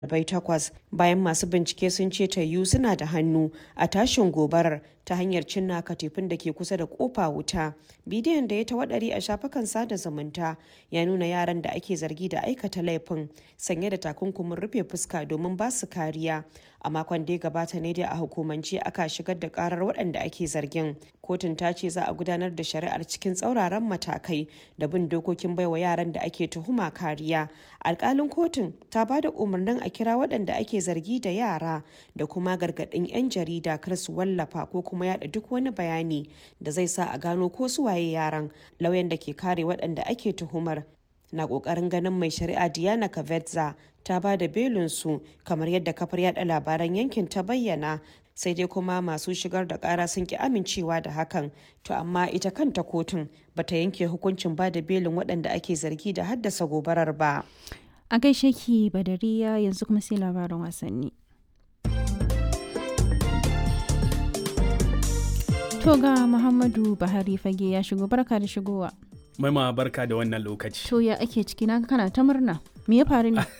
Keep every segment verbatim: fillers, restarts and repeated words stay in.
bai takwas bayan masu bincike sun ce tayu suna da hannu a tashin gobarar ta hanyar cinna katifin da ke kusa da kofa wuta. Bidiyon da ya tawadari a shafukan sada zumunta ya nuna yaran da ake zargi da aikata laifin sanye da takunkumin rufe fuska domin ba su kariya. A makon da ya gabata ne dai a hukumance aka shigar da karar waɗanda ake zargin. Kotun ta ce za a gudanar da shari'ar cikin tsauraran matakai da bin dokokin baiwa yaran da ake tuhuma kariya. Alƙalin kotun ta ba da umarnin a kira waɗanda ake zargi da yara da kuma gargaɗin 'yan jarida kar su wallafa ko kuma yada duk wani bayani da zai sa a gano ko su waye yaran. Lauyan da ke kare waɗanda ake tuhumar na ƙoƙarin ganin mai shari'a Diana Kavetza ta ba da belinsu kamar yadda kafar yada labaran yankin ta bayyana, sai dai kuma masu shigar da ƙara sun ki amincewa da hakan. To amma ita kanta kotun bata yanke hukuncin ba da belin waɗanda ake zargi da haddasa gobarar ba. A gaishe ki Badariya, yanzu kuma sai labaran wasanni. To ga Muhammadu Buhari fage ya shigo, barka da shigowa. Maima barka da wannan lokaci. To ya ake ciki na kana ta murna. Me ya faru ne?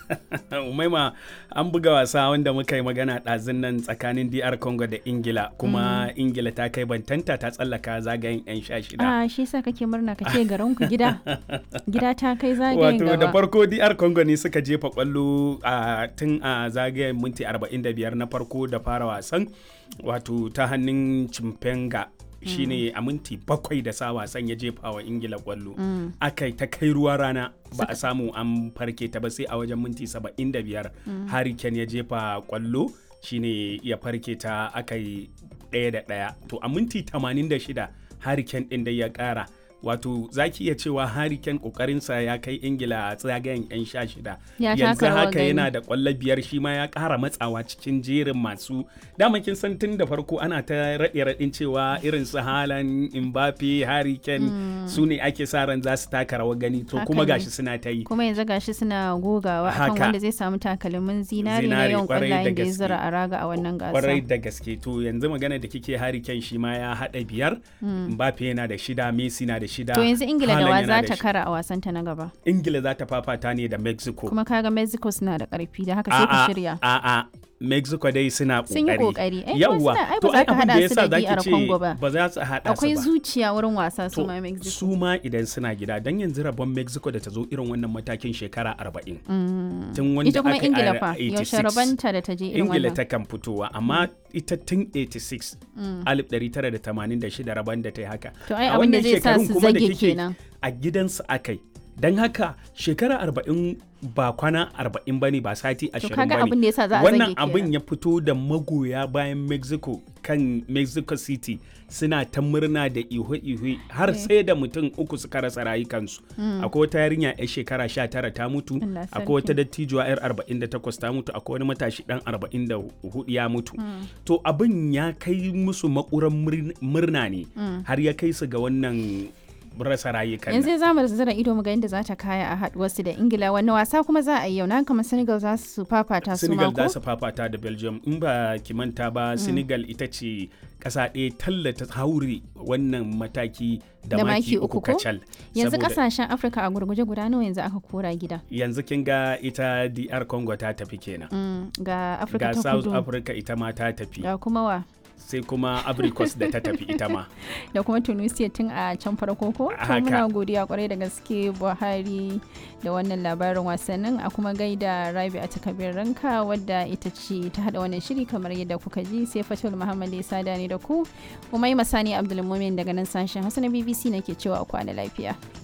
Maima an buga wasa wanda muka yi magana ɗazun nan tsakanin D R Congo da Ingila kuma mm. Ingila ta kai bantanta ta tsallaka zagayen 'yan sha shida. Ah, shi sa kake murna ka ce garin ku gida. Gida ta kai zagayen gaba. Wato da farko D R Congo ne suka jefa kwallo a tun a zagayen minti arba'in da biyar na farko da fara wasan. Wato ta hannun Chimpenga shine a minti bakwai da sa wasan ya jefa wa Ingila kwallo. Mm. Aka ta kai ruwa rana ba a samu an farke ta ba sai a wajen minti saba'in da biyar mm. Harry Kane ya jefa kwallo shine ya farke ta aka yi ɗaya da ɗaya. To a minti tamanin da shida Harry Kane ɗin da ya ƙara. Wato za ki iya cewa Harry Kane kokarinsa ya kai Ingila a tsagayen 'yan sha shida. Yanzu haka yana da kwallo biyar, shi ma ya ƙara matsawa cikin jerin masu dama kin san tun da farko ana ta raɗe raɗin cewa irin su Haaland, Mbappe, Harry Kane mm. su ne ake sa ran za su taka rawar gani to kuma gashi suna ta yi. Kuma yanzu gashi suna gogawa akan wanda zai samu takalmin zinari na yawan kwallayen da ya zura a raga a wannan gasa. Kwarai da gaske, to yanzu magana da kike Harry Kane shi ma ya haɗa biyar, mm. Mbappe yana da shida, Messi na da shida. To yanzu Ingila da wa za ta kara a wasanta na gaba? Ingila za ta fafata ne da Mexico. Kuma kaga Mexico suna da karfi da haka sai ka shirya. A'a, Mexico dai suna kokari. Sun yi kokari. Yawwa. To ai abin da yasa D R Congo ba. Ba za su hada su ba. Akwai zuciya wurin wasa su ma Mexico. Su ma idan suna gida dan yanzu rabon Mexico da ta zo irin wannan matakin shekara arba'in. Tun wanda ita kuma Ingila fa yaushe rabanta da ta je irin wannan. Ingila ta kan fitowa amma ita tun eighty-six alif ɗari tara da tamanin da shida rabon da ta yi haka. To ai abin da zai sa su zage kenan. A gidansu akai. Don haka shekara arba'in ba kwana arba'in ba ne ba sati ashirin ba ne. Wannan abin ya fito da magoya bayan Mexico kan Mexico City suna ta murna da ihu-ihu har sai da mutum uku suka rasa rayukansu. Mm. Akwai wata yarinya yar shekara sha tara ta mutu, akwai wata dattijuwa yar arba'in da takwas ta mutu, akwai wani matashi dan arba'in da hudu ya mutu. Mm. To abin ya kai musu makuran murna ne, mm. har ya kai su ga wannan rasa rayukan. Yanzu za mu zira ido mu ga inda za ta kaya a haduwarsu da Ingila. Wani wasa kuma za a yi yau? Na kamar Senegal za su fafata su Senegal za su fafata da Belgium. In ba ki manta ba, mm. Senegal ita ce kasa ɗaya tallata haure wannan mataki da, da maki uku kacal. Yanzu kasashen Afirka a gurguje guda nawa yanzu aka kora gida? Yanzu kin ga ita D R Congo ta tafi kenan. Mm. Ga Afirka ta kudu. Ga South Africa ita ma ta tafi. Ga kuma wa? sai kuma Abricos da ta tafi ita ma da kuma Tunisia tun a can farko ko to muna godiya kwarai da gaske Buhari da wannan labarin wasannin, a kuma gaida Rabi'a ta Kabir Ranka wadda ita ce ta hada wannan shiri kamar yadda kuka ji, sai Fatul Muhammad ya sada ni da ku, kuma yi Masani Abdulmumin daga nan sashen Hausa na B B C nake cewa ku kwana lafiya.